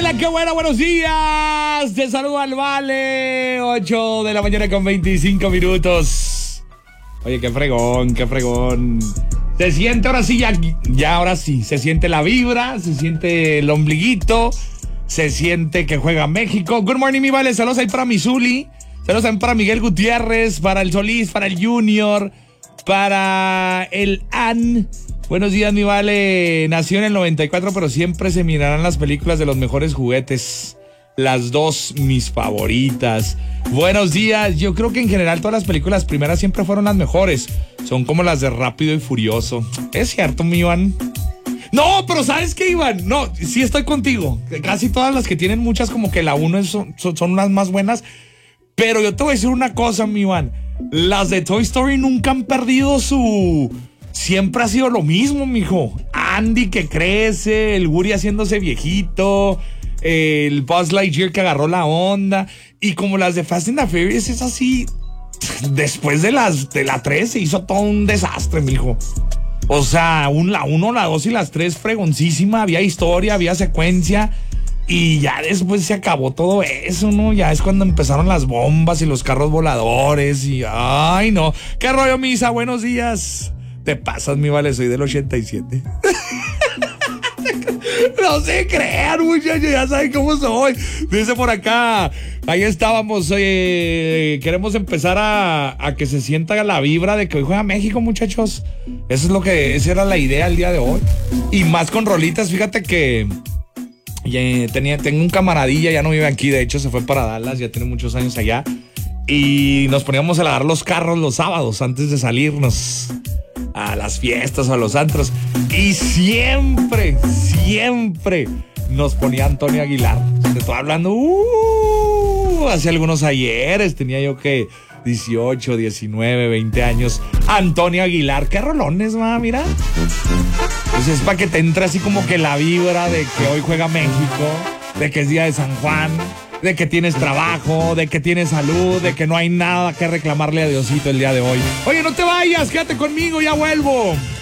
Hola, qué bueno, buenos días. Te saludo al Vale. 8 de la mañana con 25 minutos. Oye, qué fregón, qué fregón. Se siente ahora sí, ya ahora sí. Se siente la vibra, se siente el ombliguito, se siente que juega México. Good morning, mi Vale. Saludos ahí para Misuli. Saludos también para Miguel Gutiérrez, para el Solís, para el Junior, para el An. Buenos días, mi Vale. Nació en el 94, pero siempre se mirarán las películas de los mejores juguetes. Las dos, mis favoritas. Buenos días. Yo creo que en general todas las películas primeras siempre fueron las mejores. Son como las de Rápido y Furioso. ¿Es cierto, mi Iván? No, pero ¿sabes qué, Iván? No, sí estoy contigo. Casi todas las que tienen muchas como que la 1 son las más buenas. Pero yo te voy a decir una cosa, mi Iván. Las de Toy Story nunca han perdido su... Siempre ha sido lo mismo, mijo. Andy que crece, el Woody haciéndose viejito, el Buzz Lightyear que agarró la onda. Y como las de Fast and the Furious es así, después de la 3 se hizo todo un desastre, mijo. O sea, la 1, la 2 y las 3 fregoncísima. Había historia, había secuencia. Y ya después se acabó todo eso, ¿no? Ya es cuando empezaron las bombas y los carros voladores y... ¡Ay, no! ¿Qué rollo, Misa? Buenos días. Te pasas, mi Vale, soy del 87. No se crean, muchachos, ya saben cómo soy. Dice por acá, ahí estábamos, queremos empezar a que se sienta la vibra de que hoy juega México, muchachos. Esa era la idea el día de hoy. Y más con rolitas, fíjate que tengo un camaradilla, ya no vive aquí, de hecho se fue para Dallas, ya tiene muchos años allá. Y nos poníamos a lavar los carros los sábados antes de salirnos a las fiestas o a los antros. Y siempre nos ponía Antonio Aguilar. Te estoy hablando, hace algunos ayeres, tenía yo que 18, 19, 20 años. Antonio Aguilar, qué rolones, mira. Entonces es para que te entre así como que la vibra de que hoy juega México, de que es día de San Juan, de que tienes trabajo, de que tienes salud, de que no hay nada que reclamarle a Diosito el día de hoy. Oye, no te vayas, quédate conmigo, ya vuelvo.